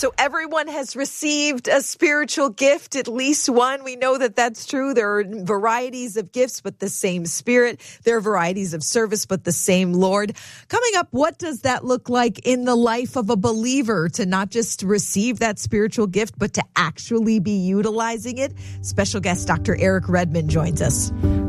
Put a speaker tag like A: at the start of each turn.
A: So everyone has received a spiritual gift, at least one. We know that that's true. There are varieties of gifts, but the same Spirit. There are varieties of service, but the same Lord. Coming up, what does that look like in the life of a believer to not just receive that spiritual gift, but to actually be utilizing it? Special guest Dr. Eric Redmond joins us.